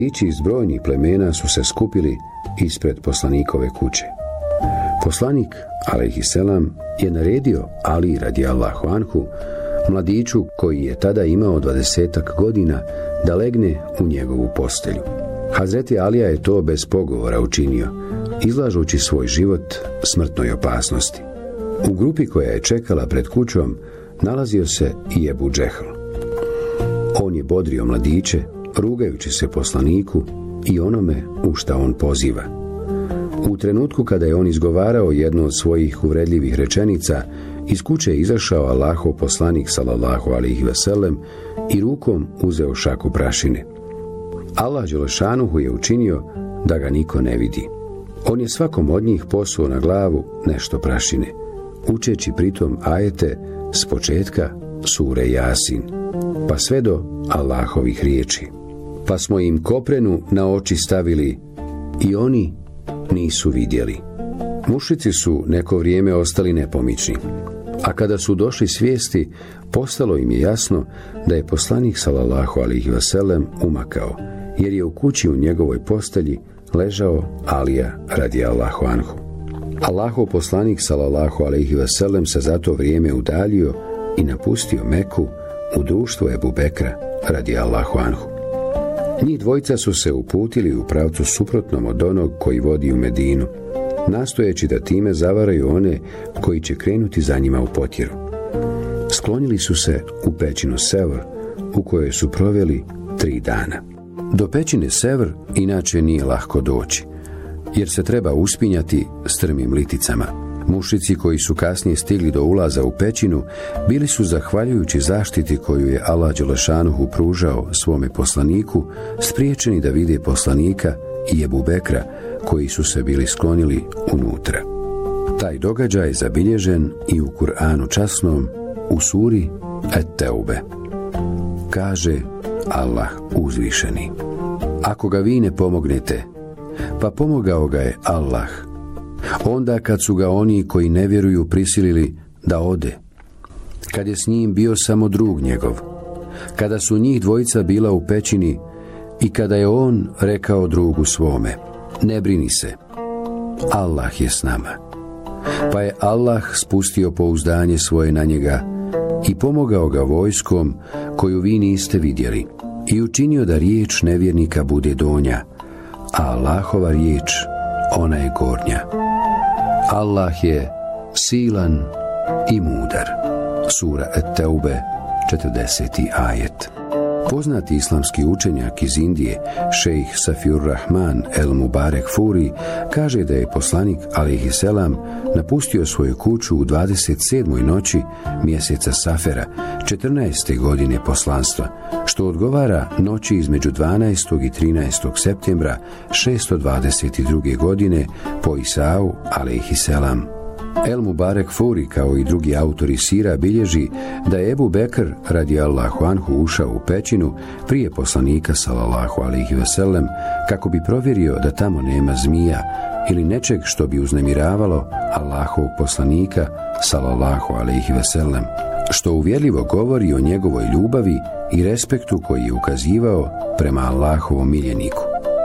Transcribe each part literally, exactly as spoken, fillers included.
Ići iz brojnih plemena su se skupili ispred poslanikove kuće. Poslanik, alejhiselam, je naredio Ali radijallahu anhu, mladiću koji je tada imao dvadesetak godina, da legne u njegovu postelju. Hazreti Alija je to bez pogovora učinio, izlažući svoj život smrtnoj opasnosti. U grupi koja je čekala pred kućom nalazio se i Ebu Džehl. On je bodrio mladiće, rugajući se poslaniku i onome u šta on poziva. U trenutku kada je on izgovarao jednu od svojih uvredljivih rečenica, iz kuće je izašao Allahov poslanik sallallahu alejhi ve sellem i rukom uzeo šaku prašine. Allah dželešanuhu je učinio da ga niko ne vidi. On je svakom od njih posuo na glavu nešto prašine, učeći pritom ajete s početka sure Jasin, pa sve do Allahovih riječi. Pa smo im koprenu na oči stavili i oni nisu vidjeli. Mušici su neko vrijeme ostali nepomični, a kada su došli svijesti, postalo im je jasno da je poslanik sallallahu alejhi ve sellem umakao, jer je u kući u njegovoj postelji ležao Alija radijallahu anhu. Allahov poslanik sallallahu alejhi ve sellem se za to vrijeme udaljio i napustio Meku u društvu Ebu Bekra radijallahu anhu. Njih dvojica su se uputili u pravcu suprotnom od onog koji vodi u Medinu, nastojeći da time zavaraju one koji će krenuti za njima u potjeru. Sklonili su se u pećinu Sevr, u kojoj su proveli tri dana. Do pećine Sevr inače nije lahko doći, jer se treba uspinjati strmim liticama. Mušici koji su kasnije stigli do ulaza u pećinu bili su, zahvaljujući zaštiti koju je Allah dželešanuhu pružao svome poslaniku, spriječeni da vide poslanika i Ebu Bekra, koji su se bili sklonili unutra. Taj događaj je zabilježen i u Kur'anu časnom u suri Et-Teube. Kaže Allah uzvišeni: ako ga vi ne pomognete, pa pomogao ga je Allah, onda kad su ga oni koji ne vjeruju prisilili da ode, kad je s njim bio samo drug njegov, kada su njih dvojica bila u pećini i kada je on rekao drugu svome: ne brini se, Allah je s nama. Pa je Allah spustio pouzdanje svoje na njega i pomogao ga vojskom koju vi niste vidjeli i učinio da riječ nevjernika bude donja, a Allahova riječ, ona je gornja. Allah je silan i mudar. Sura Et-Teube, četrdeseti ajet. Poznati islamski učenjak iz Indije, šejh Safiur Rahman El Mubarek Furi, kaže da je poslanik alejhiselam napustio svoju kuću u dvadeset sedmoj noći mjeseca Safera, četrnaeste godine poslanstva, što odgovara noći između dvanaestog i trinaestog septembra šesto dvadeset druge godine po Isau alejhiselam. El Mubarek Furi, kao i drugi autori sira, bilježi da je Ebu Bekr radijallahu anhu ušao u pećinu prije poslanika sallallahu alejhi ve sellem kako bi provjerio da tamo nema zmija ili nečeg što bi uznemiravalo Allahovog poslanika sallallahu alejhi ve sellem, što uvjerljivo govori o njegovoj ljubavi i respektu koji je ukazivao prema Allahovom miljeniku.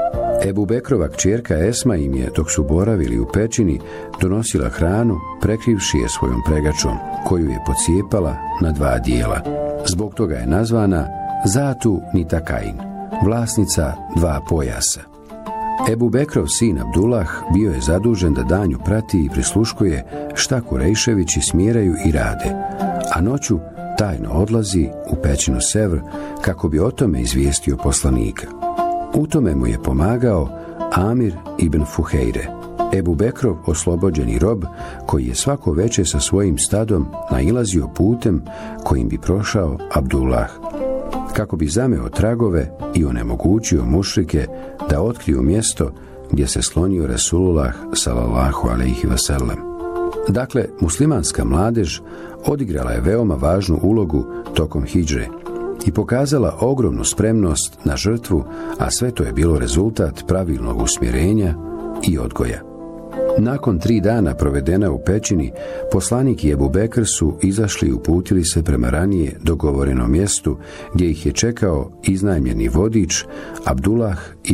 Ebu Bekrova kćerka Esma im je, dok su boravili u pećini, donosila hranu, prekrivši je svojom pregačom, koju je pocijepala na dva dijela. Zbog toga je nazvana Zatu Nitakain, vlasnica dva pojasa. Ebu Bekrov sin Abdullah bio je zadužen da danju prati i prisluškuje šta Kurejševići smjeraju i rade, a noću tajno odlazi u pećinu Sevr kako bi o tome izvijestio poslanika. U tome mu je pomagao Amir ibn Fuhejre, Ebu Bekrov oslobođeni rob, koji je svako veče sa svojim stadom nailazio putem kojim bi prošao Abdullah, kako bi zameo tragove i onemogućio mušrike da otkriju mjesto gdje se slonio Resulullah sallallahu alejhi ve sellem. Dakle, muslimanska mladež odigrala je veoma važnu ulogu tokom hidžre i pokazala ogromnu spremnost na žrtvu, a sve to je bilo rezultat pravilnog usmjerenja i odgoja. Nakon tri dana provedena u pećini, poslanik i Ebu Bekr su izašli i uputili se prema ranije dogovorenom mjestu gdje ih je čekao iznajmljeni vodič Abdullah